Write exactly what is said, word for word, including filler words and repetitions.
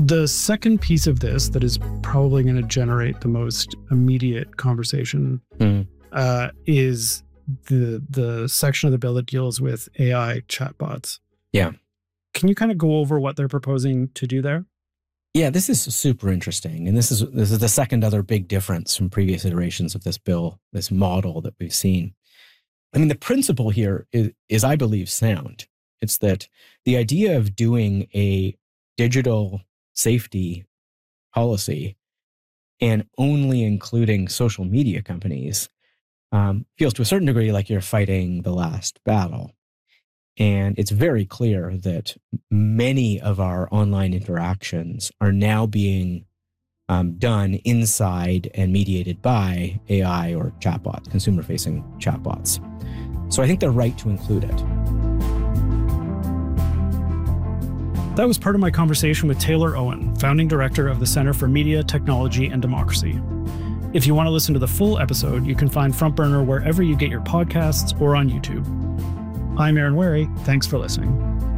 The second piece of this that is probably going to generate the most immediate conversation mm. uh, is the the section of the bill that deals with A I chatbots. Yeah. Can you kind of go over what they're proposing to do there? Yeah, this is super interesting. And this is this is the second other big difference from previous iterations of this bill, this model that we've seen. I mean, the principle here is, is I believe, sound. It's that the idea of doing a digital safety policy and only including social media companies um, feels to a certain degree like you're fighting the last battle. And it's very clear that many of our online interactions are now being um, done inside and mediated by A I or chatbots, consumer-facing chatbots. So I think they're right to include it. That was part of my conversation with Taylor Owen, founding director of the Center for Media, Technology, and Democracy. If you want to listen to the full episode, you can find Front Burner wherever you get your podcasts or on YouTube. I'm Aaron Wary. Thanks for listening.